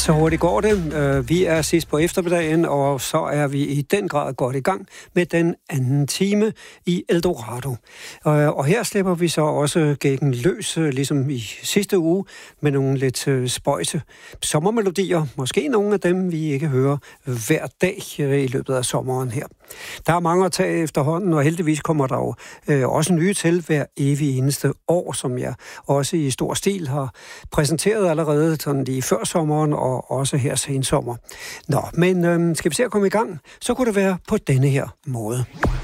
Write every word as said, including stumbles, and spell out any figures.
Så hurtigt går det. Vi er sidst på eftermiddagen, og så er vi i den grad godt i gang med den anden time i Eldorado. Og her slipper vi så også gækken løs, ligesom i sidste uge, med nogle lidt spøjse sommermelodier. Måske nogle af dem, vi ikke hører hver dag i løbet af sommeren her. Der er mange at tage efterhånden, og heldigvis kommer der jo også nye til hver evig eneste år, som jeg også i stor stil har præsenteret allerede sådan lige før sommeren og også her sen sommer. Nå, men øhm, skal vi se at komme i gang, så kunne det være på denne her måde.